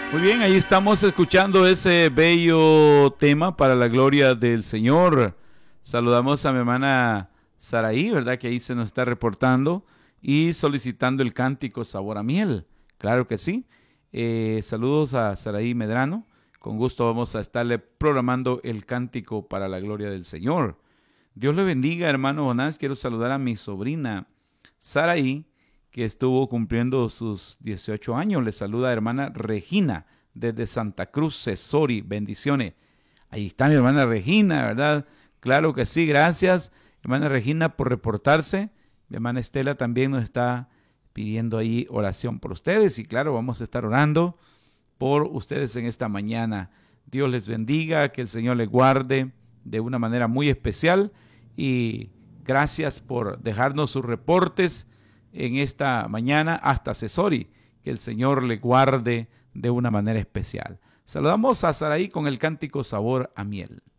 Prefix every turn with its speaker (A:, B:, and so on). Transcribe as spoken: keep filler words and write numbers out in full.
A: Muy bien, ahí estamos escuchando ese bello tema para la gloria del Señor. Saludamos a mi hermana Saraí, ¿verdad? Que ahí se nos está reportando y solicitando el cántico Sabor a Miel. Claro que sí. Eh, saludos a Saraí Medrano. Con gusto vamos a estarle programando el cántico para la gloria del Señor. Dios le bendiga, hermano Jonás. Quiero saludar a mi sobrina Saraí, que estuvo cumpliendo sus dieciocho años. Le saluda hermana Regina desde Santa Cruz, Cesori. Bendiciones. Ahí está mi hermana Regina, ¿verdad? Claro que sí, gracias, hermana Regina, por reportarse. Mi hermana Estela también nos está pidiendo ahí oración por ustedes. Y claro, vamos a estar orando por ustedes en esta mañana. Dios les bendiga, que el Señor les guarde de una manera muy especial. Y gracias por dejarnos sus reportes en esta mañana hasta Cesori, que el Señor le guarde de una manera especial. Saludamos a Saraí con el cántico Sabor a Miel.